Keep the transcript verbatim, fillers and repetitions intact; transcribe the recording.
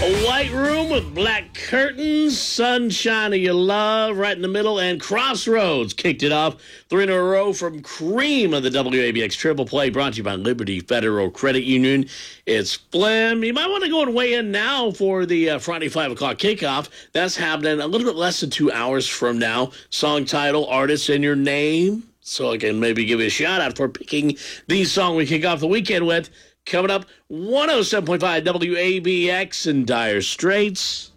A white room with black curtains, sunshine of your love right in the middle, and Crossroads kicked it off. Three in a row from Cream of the W A B X Triple Play, brought to you by Liberty Federal Credit Union. It's Flim. You might want to go and weigh in now for the uh, Friday five o'clock kickoff. That's happening a little bit less than two hours from now. Song title, artist, and your name. So I can maybe give you a shout out for picking the song we kick off the weekend with. Coming up, one oh seven point five W A B X in Dire Straits.